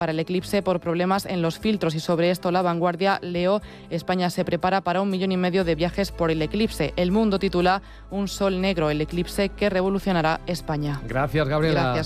para el eclipse por problemas en los filtros. Y sobre esto, La Vanguardia, leo: España se prepara para 1,5 millones de viajes por el eclipse. El Mundo titula: Un sol negro, el eclipse que revolucionará España. Gracias, Gabriela. Gracias.